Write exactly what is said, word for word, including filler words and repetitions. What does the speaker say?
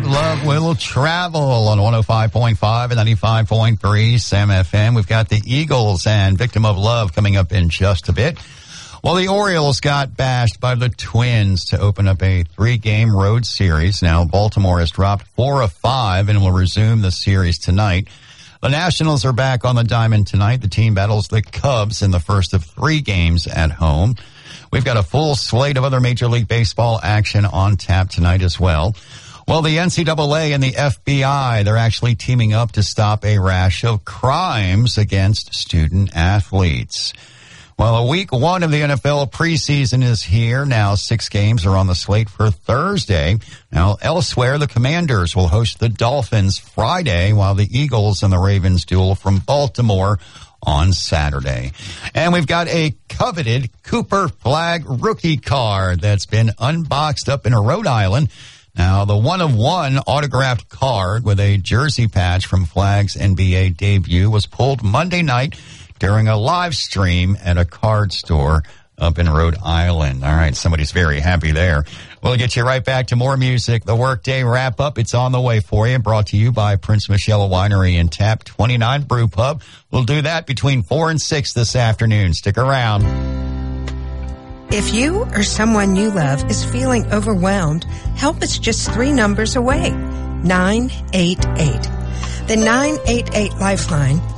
That Love Will Travel on one oh five point five and ninety-five point three Sam F M. We've got the Eagles and Victim of Love coming up in just a bit. Well, the Orioles got bashed by the Twins to open up a three-game road series. Now, Baltimore has dropped four of five and will resume the series tonight. The Nationals are back on the diamond tonight. The team battles the Cubs in the first of three games at home. We've got a full slate of other Major League Baseball action on tap tonight as well. Well, the N C double A and the F B I, they're actually teaming up to stop a rash of crimes against student athletes. Well, week one of the N F L preseason is here. Now, six games are on the slate for Thursday. Now, elsewhere, the Commanders will host the Dolphins Friday, while the Eagles and the Ravens duel from Baltimore on Saturday. And we've got a coveted Cooper Flag rookie card that's been unboxed up in Rhode Island. Now, the one-of-one autographed card with a jersey patch from Flag's N B A debut was pulled Monday night during a live stream at a card store up in Rhode Island. All right, somebody's very happy there. We'll get you right back to more music. The Workday Wrap-Up, it's on the way for you. Brought to you by Prince Michelle Winery and Tap twenty-nine Brew Pub. We'll do that between four and six this afternoon. Stick around. If you or someone you love is feeling overwhelmed, help is just three numbers away. nine eight eight. The nine eight eight Lifeline